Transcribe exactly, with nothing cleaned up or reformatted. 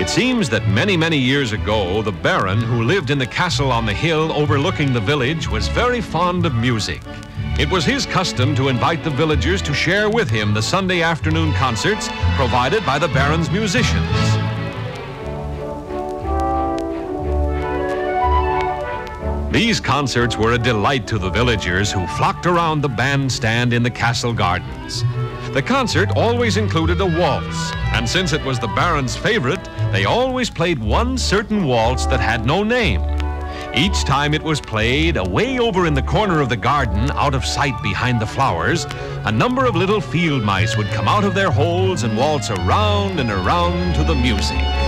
It seems that many, many years ago, the Baron, who lived in the castle on the hill overlooking the village, was very fond of music. It was his custom to invite the villagers to share with him the Sunday afternoon concerts provided by the Baron's musicians. These concerts were a delight to the villagers who flocked around the bandstand in the castle gardens. The concert always included a waltz, and since it was the Baron's favorite, they always played one certain waltz that had no name. Each time it was played, away over in the corner of the garden, out of sight behind the flowers, a number of little field mice would come out of their holes and waltz around and around to the music.